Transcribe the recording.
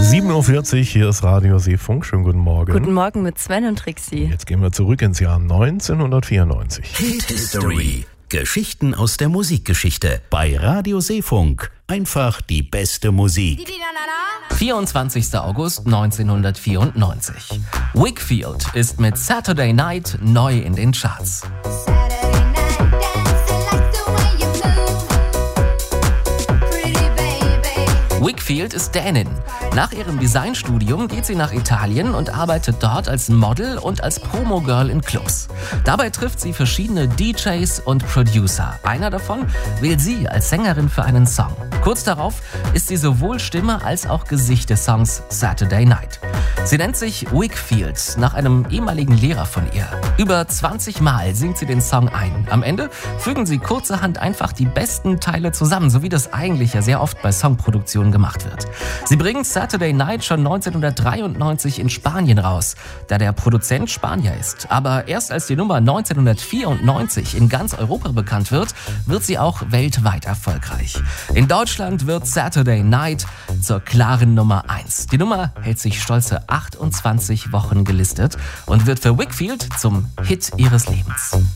7:40 Uhr, hier ist Radio Seefunk. Schönen guten Morgen. Guten Morgen mit Sven und Trixie. Jetzt gehen wir zurück ins Jahr 1994. Hit History. Geschichten aus der Musikgeschichte. Bei Radio Seefunk. Einfach die beste Musik. 24. August 1994. Wakefield ist mit Saturday Night neu in den Charts. Wakefield ist Dänin. Nach ihrem Designstudium geht sie nach Italien und arbeitet dort als Model und als Promo-Girl in Clubs. Dabei trifft sie verschiedene DJs und Producer. Einer davon wählt sie als Sängerin für einen Song. Kurz darauf ist sie sowohl Stimme als auch Gesicht des Songs Saturday Night. Sie nennt sich Wakefield, nach einem ehemaligen Lehrer von ihr. Über 20 Mal singt sie den Song ein. Am Ende fügen sie kurzerhand einfach die besten Teile zusammen, so wie das eigentlich ja sehr oft bei Songproduktionen gemacht wird. Sie bringen Saturday Night schon 1993 in Spanien raus, da der Produzent Spanier ist. Aber erst als die Nummer 1994 in ganz Europa bekannt wird, wird sie auch weltweit erfolgreich. In Deutschland wird Saturday Night zur klaren Nummer 1. Die Nummer hält sich stolze 28 Wochen gelistet und wird für Wakefield zum Hit ihres Lebens.